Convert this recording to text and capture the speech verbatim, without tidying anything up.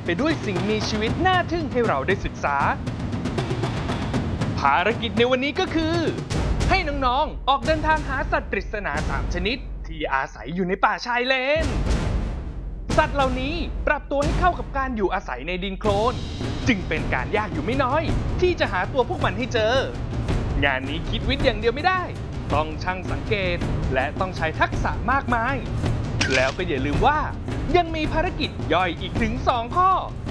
ไปด้วยสิ่งมีชีวิตน่าทึ่งให้เราได้ศึกษาภารกิจในวันนี้ก็คือให้น้องๆออกเดินทางหาสัตว์ปริศนาสามชนิดที่อาศัยอยู่ในป่าชายเลนสัตว์เหล่านี้ปรับตัวให้เข้ากับการอยู่อาศัยในดินโคลนจึงเป็นการยากอยู่ไม่น้อยที่จะหาตัวพวกมันให้เจองานนี้คิดวิทย์อย่างเดียวไม่ได้ต้องช่างสังเกตและต้องใช้ทักษะมากมายแล้วก็อย่าลืมว่ายังมีภารกิจย่อยอีกถึงสองข้อ